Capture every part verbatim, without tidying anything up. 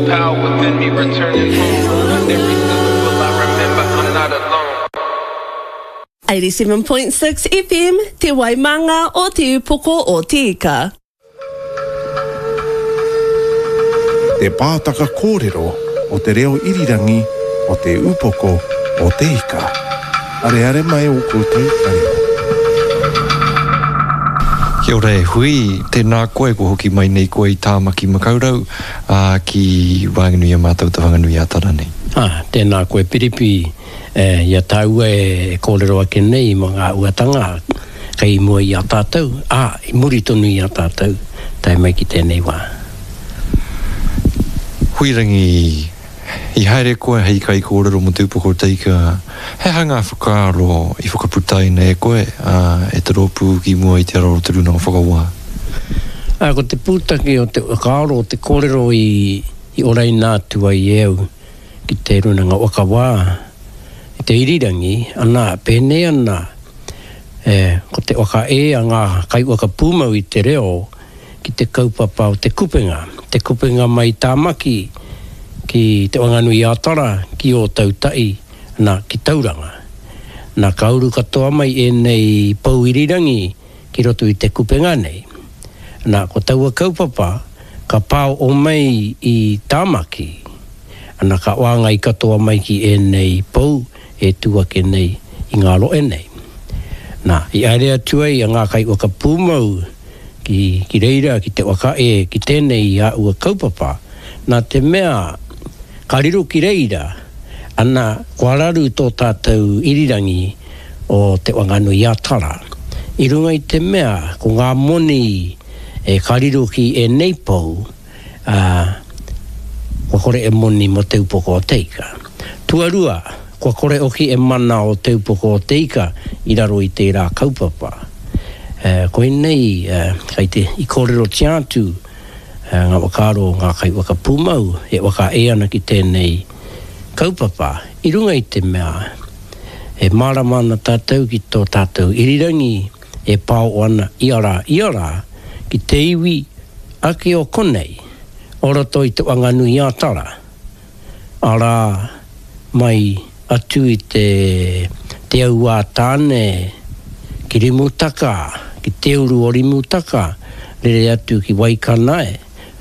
power within me returning home. Every syllable I remember, I'm not alone. eighty-seven point six F M, Te Waimanga o Te Upoko o Te Ika. Te pātaka kōrero o te reo irirangi o Te Upoko o Te Ika. Are are mai o koutou kareo. Kia ora e hui, tēnā koe ko hoki mai nei koe i tāmaki makaurau uh, ki Whanganui a mātou ta Whanganui a Taranei. Ah, tēnā koe piripi, eh, ia tāua e kōrero ake nei mo ngā uatanga kei mua i a tātou, ah, i muri tonu i a tātou, tai mai ki tēnei wā. Huirangi, i haere koe hei kai kōrero mo te upoko te ika, he hanga whakaaro i whakaputai nei koe, uh, e te ropu ki mua i te araro te runa o whakaua. Ah, ko te pūtaki o te whakaaro o te kōrero i, i orai nātua i eu ki te runanga wakawa, i te irirangi, ana pēne ana, e, ko te waka e a ngā kai waka pūmau i te reo, ki te kaupapa o te kupenga, te kupenga mai tāmaki, ki te Whanganui a Tara, ki o tautai, na ki tauranga. Na kauru katoa mai e nei pauirirangi ki roto i te kupenga nei. Na ko taua kaupapa, ka pāo o mai i tāmaki, na ka wanga i katoa mai ki e nei pau e tuake nei i ngā roe nei. Na i aere atuai a ngā kai waka pūmau ki, ki reira, ki te waka e, ki tēnei a ua kaupapa, na te mea kariro ki reira, ana kuararu tō tātou irirangi o te Whanganui a Tara. I runga i te mea, ko ngā moni e kariro ki e nei pou, uh, kua kore e moni mo te upoko o te ika. Tuarua, kua kore oki e mana o te upoko o te ika, i raro i te rā kaupapa. Uh, koe nei, uh, kai te i kōrero tiatu, Uh, ngā wakaro, ngā kai waka pūmau, e waka e ana ki tēnei kaupapa. I runga i te mea, e māramana tātou ki tō tātou irirangi, e pāo ana i ara, i ara, ki te iwi ake o konei, oroto i te Whanganui a Tara. Ara mai atu i te te aua tāne, ki rimutaka, ki te uru o rimutaka, rere atu ki Waikanae,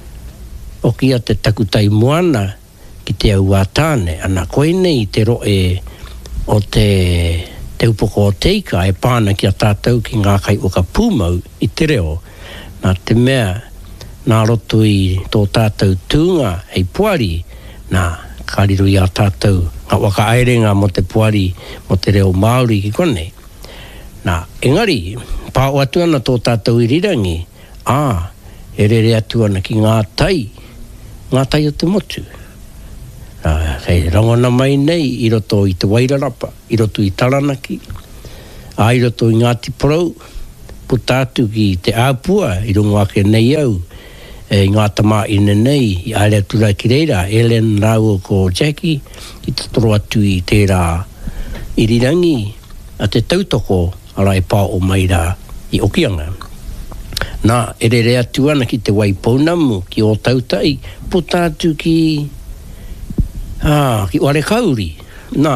o kia te takutai moana ki te aua tāne, ana koe nei te roe o te, te upoko o te ika e pāna ki a tātou ki ngā kai oka pūmau i te reo, nā te mea nā roto i tō tātou tūnga hei puari, nā kariro i a tātou ngā waka airenga mo te puari mo te reo Māori ki konei. Nā, engari, pāo atu ana tō tātou irirangi, ā, e rere atu ana ki ngā tai, ngā tai o te motu. Uh, kei rangona mai nei i roto i te Wairarapa, i roto i Taranaki, a i roto i Ngāti Porou, putātu ki te āpua, i rungo ake nei au, e ngā tamā ine nei, i aere tura ki reira, Ellen Rau ko Jackie, i te toro atu i tērā irirangi, a te tautoko, ara e pā o maira i Okianga. Nā, e rere atu ana ki te Waipounamu, ki o tautai, putātu ki, ah, ki Ware Kauri. Nā,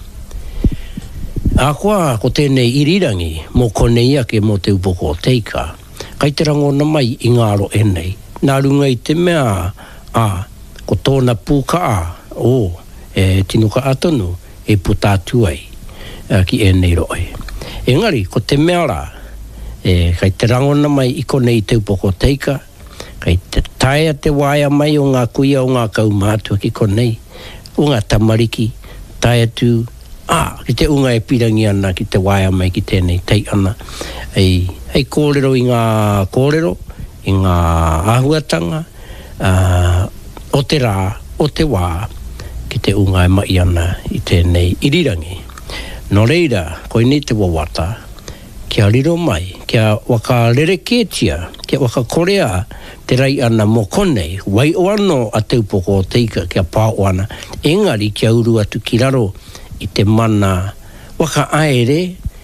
a koa ko tēnei irirangi, mō konei ake mō te upoko o te ika, kai te rangona mai i ngāro e nei. Nā runga i te mea, a, ko tōna pūkaa, o, e tinuka atonu, e putātu ai, a, ki e nei roe. Engari, ko te mea rā, e kai te rangona mai i konei te upoko teika, kai te taia te waia mai o ngā kuia o ngā kaumātua ki konei, o ngā tamariki, taia tu, ah, ki te unga e pirangi ana ki te waia mai ki tēnei tei ana, ei, ei kōrero i ngā kōrero, i ngā āhuatanga, uh, o te rā, o te wā, ki te unga e mai ana i tēnei irirangi. No reira, koe ni te wawata, kia riro mai, kia waka rereketia, kia waka korea, te rai ana mo konei, wai o ano a te upoko o teika, kia pā o ana, engari kia uru atu ki raro i te mana waka aere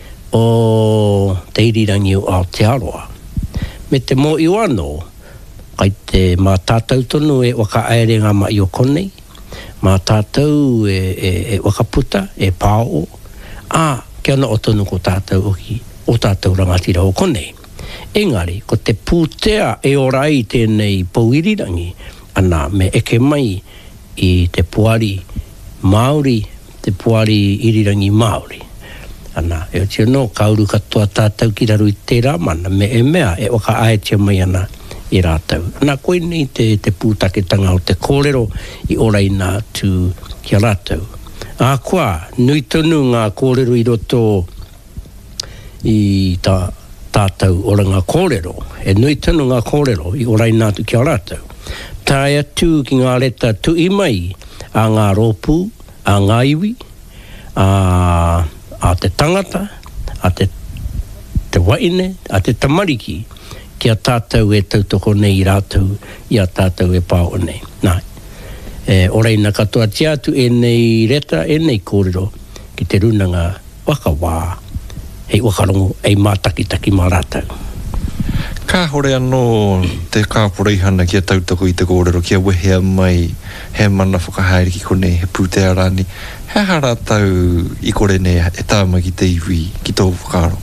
o te irirangi o Aotearoa. Me te mo i ano, kai te mā tātou tonu e waka aere ngā mai o konei, mā tātou e, e, e wakaputa, e pāo, a kia ana o tonu ko tātou oki, o tātou rangatira o konei. Engari, ko te pūtea e orai tēnei pouirirangi, ana me eke mai i te puari Māori, te puari irirangi Māori. Ana, e o tia no, kauru katoa tātou ki raru i tērā mana, me e mea e waka aetia mai ana i rātou. Ana, koe nei te, te pūtaketanga o te kōrero i orai nā tu kia rātou. A koa, nui tonu ngā kōrero i roto i tā tātou ora ngā kōrero. E nui tonu ngā kōrero i orai nā tu kia rātou. Tai atu ki ngā reta tu i mai a ngā rōpū, a ngā iwi, a, a te tangata, a te, te waine, a te tamariki, kia tātou e tautoko nei i rātou, i a tātou e pāo nei. Nā, e, orei nā katoa tia atu e nei reta, e nei kōrero, ki te runanga waka wā, hei wakarongo, ei mātakitaki mā rātou. Ka hore anō te kāporeihana kia tautoko i te kōrero, kia wehea mai, he mana whakahaere ki konei, he pūtea rāni. He hara tau i kore nei, e tāma ki te iwi, ki tō whakaro?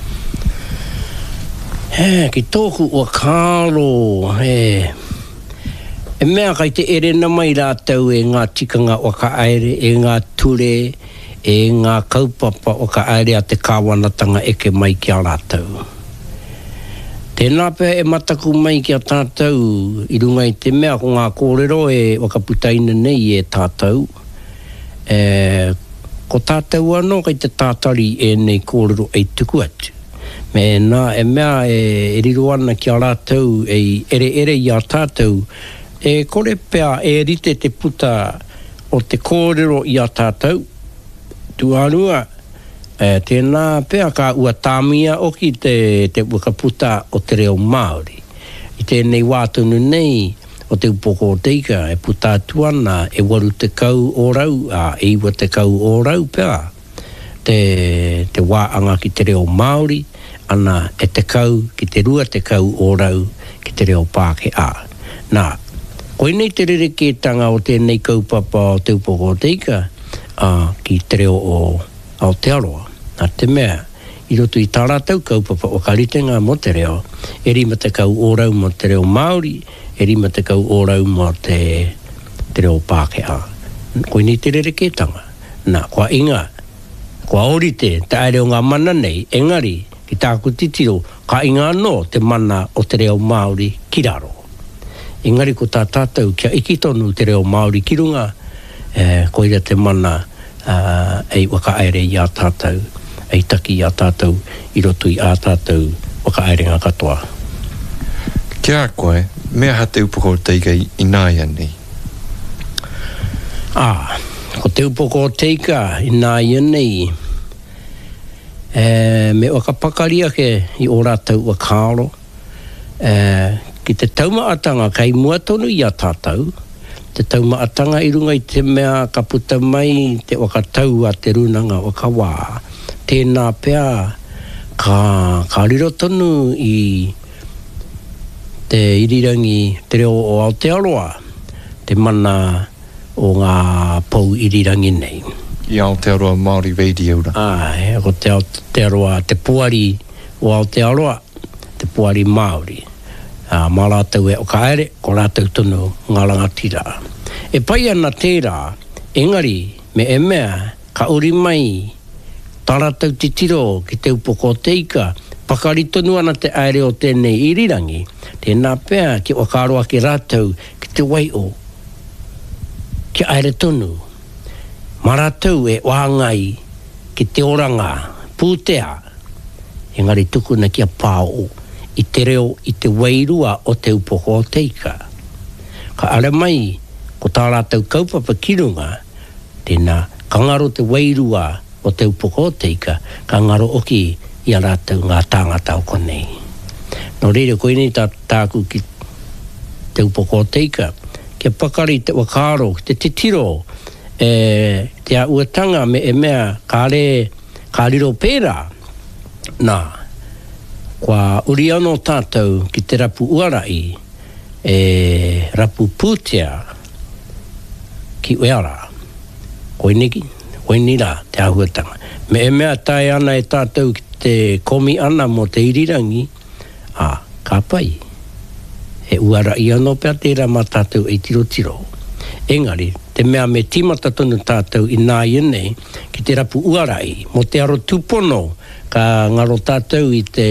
He, ki tōku whakaro, he. E mea kai te erena mai rātau e ngā tikanga whakaaere, e ngā ture, e ngā kaupapa whakaaere a te kāwanatanga eke mai kia rātau. Tēnā pēr e mataku mai ki a tātou i runga i te mea ko ngā kōrero e wakaputaina nei e tātou. E, ko tātou anō kai te tātari e nei kōrero e tuku atu. Me nā e mea e, e riro ana ki a rātou e ere ere i a tātou e kore pēr e rite te puta o te kōrero i a tātou. Tu anua. E, tēnā pēr ka ua tāmia o ki te, te wakaputa o te reo Māori. I tēnei wātunu nei o te upoko o teika e puta tuana e waru te kau o rau, a e iwa te kau o rau pēr. Te, te wāanga ki te reo Māori, ana e te kau ki te rua te kau o rau ki te reo Pāke a. Nā, koe nei te rereketanga o tēnei kaupapa o te upoko o teika a, ki te reo o Aotearoa. Nā te mea, i roto i tā rātau kaupapa o karitenga mo te reo, e rima te kau ōrau mo te reo Māori, e rima te kau ōrau mo te, te reo Pākehā. Koe ni te rereketanga. Nā, kua inga, kua orite, te aere o ngā mana nei, engari, ki tāku titiro, ka inga anō te mana o te reo Māori ki raro. Engari ko tā tātou kia ikitonu te reo Māori ki runga, eh, koe te mana Uh, ei wakaere i a tātou, ei taki i a tātou, i roto i a tātou wakaere ngā katoa. Kia koe, mea ha te upoko o teika i, i nāia nei? Ah, ko te upoko o teika i nāia nei, e, me wakapakaria ke i o rātou wakaro, e, ki te taumaatanga kai mua tonu i a tātou, te taumaatanga i runga i te mea ka puta mai te wakatau a te runanga wakawā. Tēnā pēr ka, ka riro tonu i te irirangi te reo o Aotearoa, te mana o ngā pou irirangi nei. I Aotearoa Māori Radio ra. Ai, ko te Aotearoa, te puari o Aotearoa, te puari Māori. Uh, mā rātou e o kaere, ko rātou tonu ngā rangatira. E pai ana tērā, engari, me e mea, ka uri mai, tā rātou titiro ki te upoko o teika, pakari tonu ana te aere o tēnei irirangi, tēnā pēr ki o kāroa ki rātou, ki te wai o, ki aere tonu. Mā rātou e wāngai, ki te oranga, pūtea, engari tukuna ki a pāo, i te reo i te wairua o te upoko o teika. Ka ara mai, ko tā rātou kaupapa kirunga, tēnā kangaro te wairua o te upoko o teika, ka ngaro oki i a rātou ngā tāngata o konei. No reira, koe nei tā tāku ki te upoko o teika, kia pakari te wakaro, te titiro, e, te a uatanga me e mea, ka re, ka riro pērā, nā, kua uri anō tātou ki te rapu uarai, e rapu pūtea ki weara koe niki koe nira te ahuatanga me e mea tae ana e tātou ki te komi ana mo te irirangi a ka pai e uara i anō pēr tērā mā tātou e tiro tiro engari te mea me timata tonu tātou i nā ienei ki te rapu uarai mo te aro tūpono ka ngaro tātou i te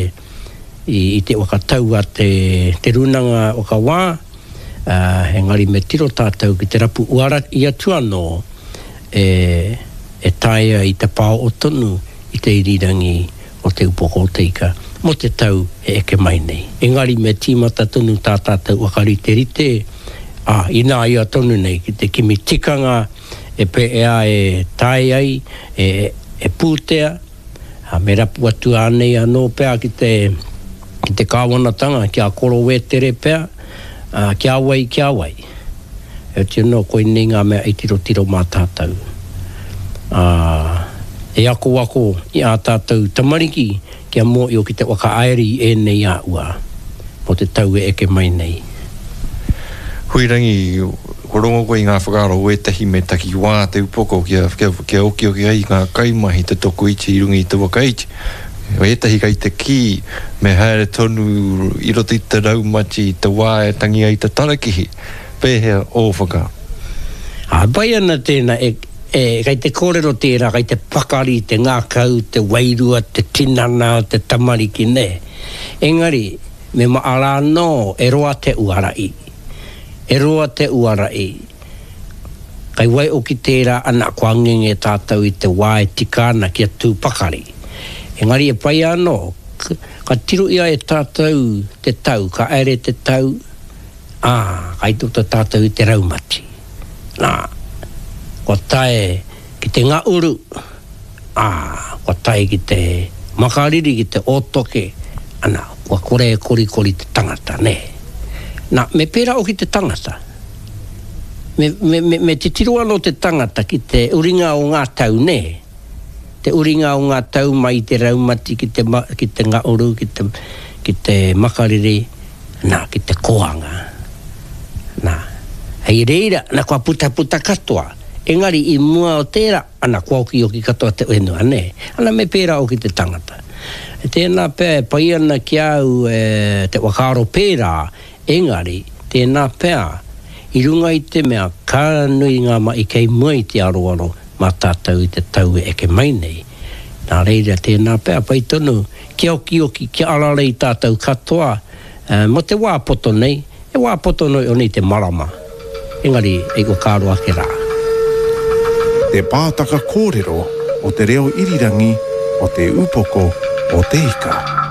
i, i te wakatau a te, te runanga o ka wā uh, engari me tiro tātou ki te rapu uara i atu anō e, e taia i te pāo o tonu i te irirangi o te upoko o te ika mo te tau e eke mai nei engari me timata tonu tā tātou wakari te rite a ina ia tonu nei ki te kimi tikanga e pe ea e tae ai e, e pūtea a me rapu atu anei anō pēr ki te ki te kāwanatanga ki a koro we tere pēr a kia wai kia wai e tino koe nei ngā mea e tiro tiro mā tātou a e ako wako i a tātou tamariki kia mō i o ki te waka aeri e nei a ua mo te tau e eke mai nei Huirangi, ko rongo koe i ngā whakaro o e tahi me taki wā te upoko kia, kia, kia oki oki ai ngā kaimahi te toko iti i rungi i te waka iti. O e tahi kai te ki, me haere tonu i roto i te raumati, te wā e tangi ai te tarakihi, pēhea o whakaro. A bai ana tēnā e, e kai te kōrero tērā, kai te pakari, te ngākau, te wairua, te tinana, te tamariki ne. Engari, me maara no e roa te uarai. E roa te uarai. Kai wai o ki tērā ana kua ngenge tātou i te wā e tikana kia tūpakari. Engari e pai anō, ka tiro ia e tātou te tau, ka ere te tau, ā, kai tuta tātou i te raumati. Nā, kua tae ki te ngā uru, ā, kua tae ki te makariri, ki te otoke, ana, kua kore e kori kori te tangata, ne. Nā, me pēra o ki te tangata. Me, me, me, me te tiro anō te tangata ki te uringa o ngā tau, ne. Te uringa o ngā tau mai te raumati ki te, ki te ngā uru, ki te, ki te makariri, nā, ki te koanga. Nā, hei reira, nā kua puta puta katoa. Engari i mua o tēra, ana kua oki oki katoa te uenua, ne. Ana me pēra o ki te tangata. E tēnā pēr, pai ana ki au e, te wakaro pēra, engari, tēnā pēr, i runga i te mea, ka nui ngā mai kei mai te aroaro, mā tātou i te tau e eke mai nei. Nā reira tēnā pēr, pai tonu, kia oki oki, kia ararei tātou katoa, uh, mo te wāpoto nei, e wāpoto noi o nei te marama. Engari, e ko kāro ake rā. Te pātaka kōrero o te reo irirangi o te upoko o te ika.